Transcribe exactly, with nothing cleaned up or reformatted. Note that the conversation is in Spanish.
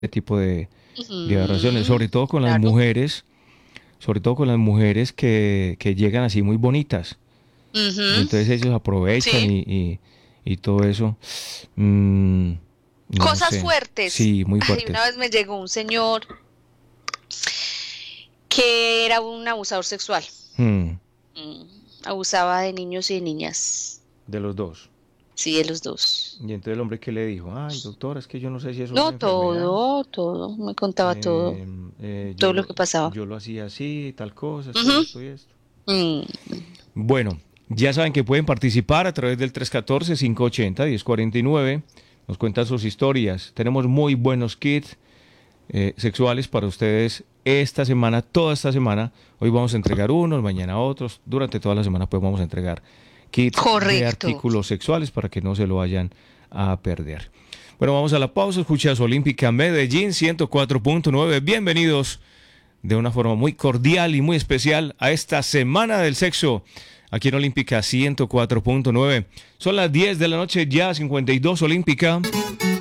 tipo de, de aberraciones, Ujú, sobre todo con las claro. mujeres, sobre todo con las mujeres que, que llegan así muy bonitas. Y Ujú, entonces ellos aprovechan sí. y, y, y todo eso. Mm, no Cosas sé. fuertes. Sí, muy Ay, una fuertes. vez me llegó un señor que era un abusador sexual. Mm, Mm, Abusaba de niños y de niñas. de los dos. Sí, de los dos. Y entonces el hombre que le dijo, ay, doctora, es que yo no sé si eso es una No, enfermedad. todo, todo. Me contaba todo, Eh, eh, yo todo lo lo, que pasaba. yo lo hacía así, tal cosa, esto y Ujú. esto y esto. Mm, Bueno, ya saben que pueden participar a través del tres uno cuatro, cinco ocho cero, uno cero cuatro nueve. Nos cuentan sus historias. Tenemos muy buenos kits eh, sexuales para ustedes esta semana, toda esta semana. Hoy vamos a entregar unos, mañana otros. Durante toda la semana pues vamos a entregar kits de correcto. artículos sexuales para que no se lo vayan a perder. Bueno, vamos a la pausa. Escuchas Olímpica Medellín ciento cuatro punto nueve. Bienvenidos de una forma muy cordial y muy especial a esta Semana del Sexo aquí en Olímpica ciento cuatro punto nueve. Son las diez de la noche, ya cincuenta y dos Olímpica.